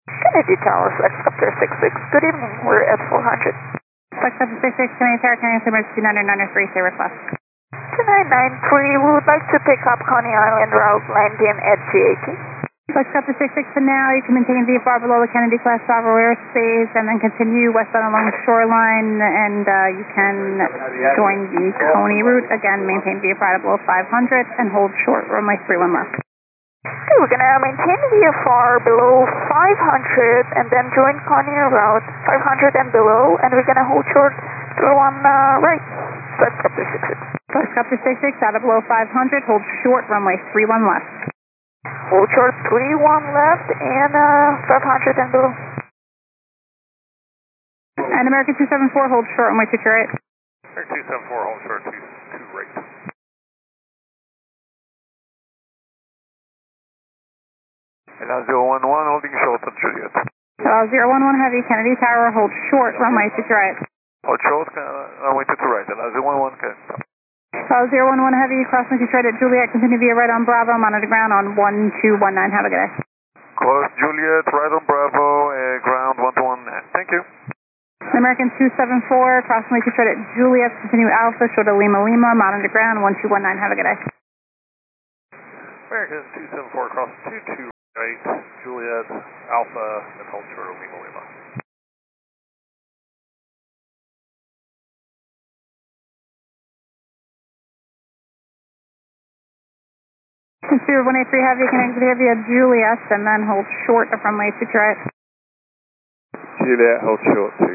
Kennedy Tower, Flex Copter 66. Good evening, we're at 400. Flex Copter 66, Kennedy Tower, Kennedy Emergency 2993, say request. 2993, we would like to pick up Coney Island route landing at GAT. Flex Copter 66 for now, you can maintain VFR below the Kennedy class Bravo airspace and then continue westbound along the shoreline and you can join the Coney route. Again, maintain VFR below 500 and hold short runway 31 left. Okay, we're going to maintain VFR below 500 and then join Coney route 500 and below, and we're going to hold short through on right. Flex Copter 66. Flex Copter 66 out of below 500, hold short runway 31 left. Hold short 31 left and 500 and below. And American 274, hold short runway 22 right. American 274, hold short 22 right. And now 011, holding short on Juliet. 011 Heavy, Kennedy Tower, hold short, runway 22 right. Hold short, runway 22 right, and now 011, okay. 011 Heavy, crossing 22 right at Juliet, continue via right on Bravo, monitor ground on 1219, have a good day. Close Juliet, right on Bravo, ground 121, thank you. American 274, crossing 22 right at Juliet, continue Alpha, short of Lima Lima, monitor ground 1219, have a good day. American 274, cross 22 right, Juliet, Alpha, and hold short of Lima Lima. Consider 183 Heavy, can exit here via Juliet, and then hold short of runway 22 right. Juliet, hold short 2